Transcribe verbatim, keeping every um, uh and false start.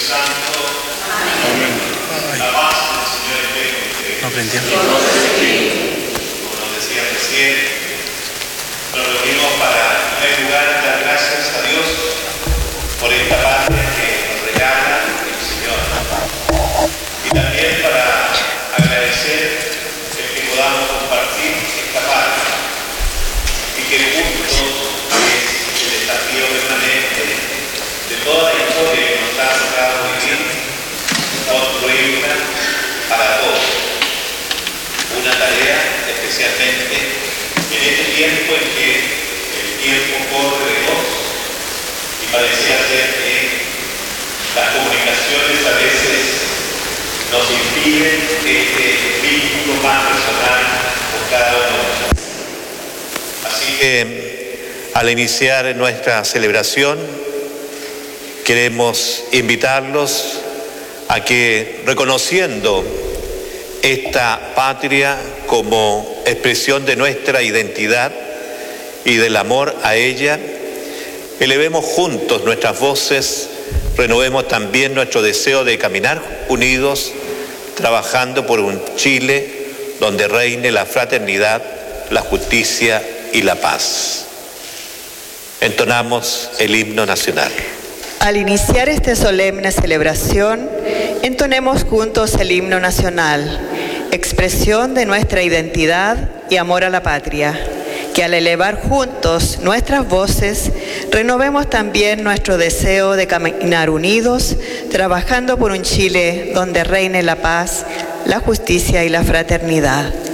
Santo. Amén. La paz del Señor esté con ustedes. No aprendió. Como nos decía recién, nos reunimos para, en primer lugar, dar gracias a Dios por esta patria que nos regala el Señor. Y también para agradecer el que podamos compartir esta patria y que juntos es el desafío permanente de toda la historia que nos ha tocado vivir, construirla para todos. Una tarea especialmente en este tiempo en que el tiempo corre veloz y parecía ser que las comunicaciones a veces nos impiden este vínculo más personal con cada uno de nosotros. Así que al iniciar nuestra celebración queremos invitarlos a que, reconociendo esta patria como expresión de nuestra identidad y del amor a ella, elevemos juntos nuestras voces, renovemos también nuestro deseo de caminar unidos, trabajando por un Chile donde reine la fraternidad, la justicia y la paz. Entonamos el himno nacional. Al iniciar esta solemne celebración, entonemos juntos el himno nacional, expresión de nuestra identidad y amor a la patria, que al elevar juntos nuestras voces, renovemos también nuestro deseo de caminar unidos, trabajando por un Chile donde reine la paz, la justicia y la fraternidad.